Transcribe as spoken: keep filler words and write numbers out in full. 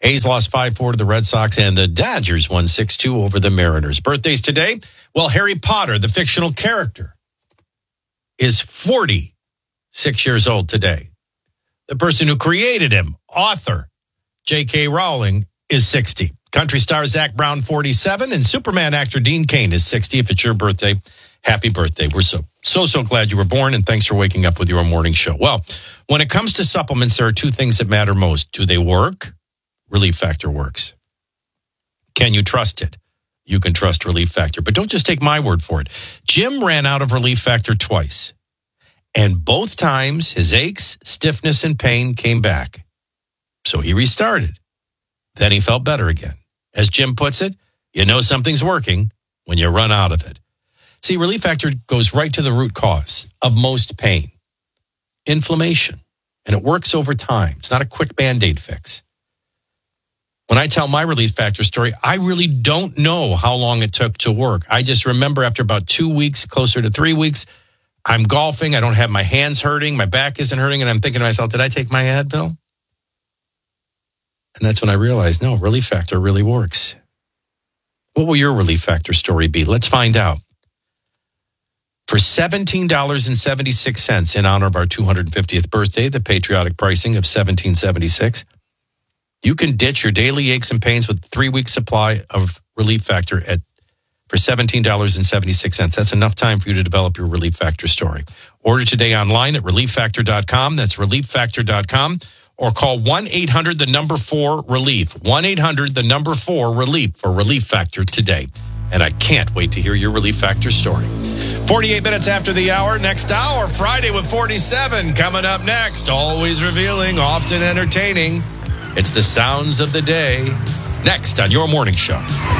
A's lost five four to the Red Sox, and the Dodgers won six two over the Mariners. Birthdays today? Well, Harry Potter, the fictional character, is forty-six years old today. The person who created him, author J K. Rowling, is sixty. Country star Zac Brown, forty-seven, and Superman actor Dean Cain is sixty. If it's your birthday, happy birthday. We're so, so, so glad you were born, and thanks for waking up with your morning show. Well, when it comes to supplements, there are two things that matter most. Do they work? Relief Factor works. Can you trust it? You can trust Relief Factor, but don't just take my word for it. Jim ran out of Relief Factor twice, and both times his aches, stiffness, and pain came back. So he restarted. Then he felt better again. As Jim puts it, you know something's working when you run out of it. See, Relief Factor goes right to the root cause of most pain, inflammation, and it works over time. It's not a quick Band-Aid fix. When I tell my Relief Factor story, I really don't know how long it took to work. I just remember after about two weeks, closer to three weeks, I'm golfing. I don't have my hands hurting. My back isn't hurting. And I'm thinking to myself, did I take my Advil? And that's when I realized, no, Relief Factor really works. What will your Relief Factor story be? Let's find out. For seventeen dollars and seventy-six cents in honor of our two hundred fiftieth birthday, the patriotic pricing of seventeen seventy-six, you can ditch your daily aches and pains with a three-week supply of Relief Factor at for seventeen dollars and seventy-six cents. That's enough time for you to develop your Relief Factor story. Order today online at relief factor dot com. That's relief factor dot com. Or call one eight hundred the number four relief. one eight hundred the number four relief for Relief Factor today. And I can't wait to hear your Relief Factor story. forty-eight minutes after the hour. Next hour, Friday with forty-seven. Coming up next, always revealing, often entertaining. It's the sounds of the day. Next on Your Morning Show.